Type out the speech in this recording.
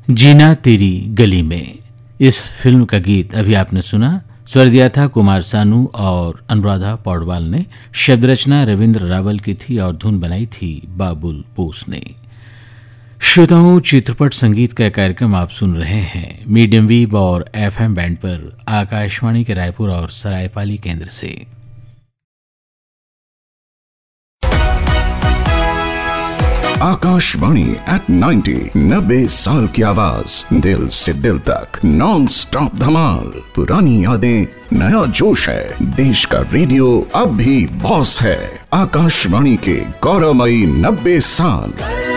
जीना तेरी गली में, इस फिल्म का गीत अभी आपने सुना। स्वर दिया था कुमार सानू और अनुराधा पौडवाल ने। शब्द रचना रविंद्र रावल की थी और धुन बनाई थी बाबुल बोस ने। श्रोताओं, चित्रपट संगीत का कार्यक्रम आप सुन रहे हैं मीडियम वेव और एफएम बैंड पर आकाशवाणी के रायपुर और सरायपाली केंद्र से। आकाशवाणी एट 90 साल की आवाज, दिल से दिल तक नॉन स्टॉप धमाल। पुरानी यादें, नया जोश है, देश का रेडियो अब भी बॉस है। आकाशवाणी के गौरवमयी 90 साल।